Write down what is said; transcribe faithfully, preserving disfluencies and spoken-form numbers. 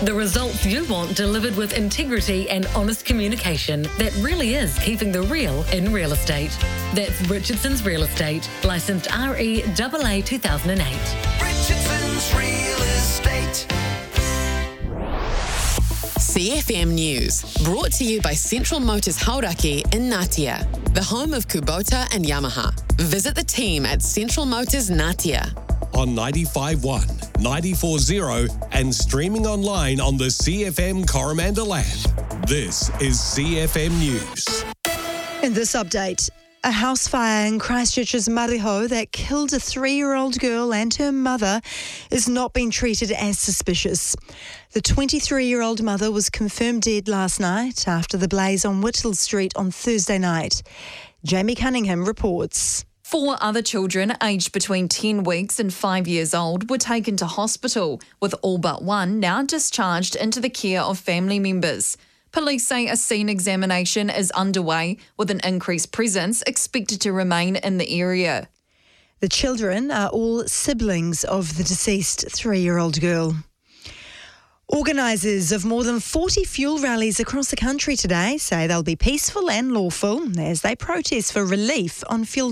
The results you want delivered with integrity and honest communication that really is keeping the real in real estate. That's Richardson's Real Estate, licensed R E A A two thousand eight. Richardson's Real Estate. C F M News, brought to you by Central Motors Hauraki in Ngatea, the home of Kubota and Yamaha. Visit the team at Central Motors Ngatea. On ninety-five point one, ninety-four point zero and streaming online on the C F M Coromandel app. This is C F M News. In this update, a house fire in Christchurch's Mariho that killed a three-year-old girl and her mother is not being treated as suspicious. The twenty-three-year-old mother was confirmed dead last night after the blaze on Whittle Street on Thursday night. Jamie Cunningham reports. Four other children aged between ten weeks and five years old were taken to hospital, with all but one now discharged into the care of family members. Police say a scene examination is underway, with an increased presence expected to remain in the area. The children are all siblings of the deceased three-year-old girl. Organisers of more than forty fuel rallies across the country today say they'll be peaceful and lawful as they protest for relief on fuel